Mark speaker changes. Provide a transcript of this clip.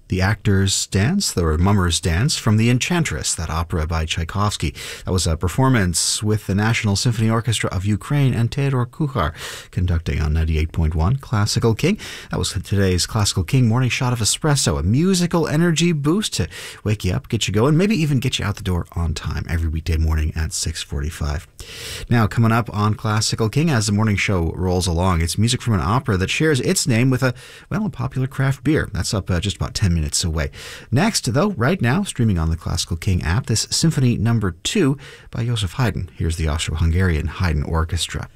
Speaker 1: The Actor's Dance, or Mummer's Dance, from The Enchantress, that opera by Tchaikovsky. That was a performance with the National Symphony Orchestra of Ukraine and Theodor Kuchar conducting on 98.1 Classical King. That was today's Classical King morning shot of espresso, a musical energy boost to wake you up, get you going, maybe even get you out the door on time every weekday morning at 6:45. Now, coming up on Classical King as the morning show rolls along, it's music from an opera that shares its name with a popular craft beer. That's up just about 10 minutes away. Next, though, right now, streaming on the Classical King app, this Symphony No. 2 by Joseph Haydn. Here's the Austro-Hungarian Haydn Orchestra.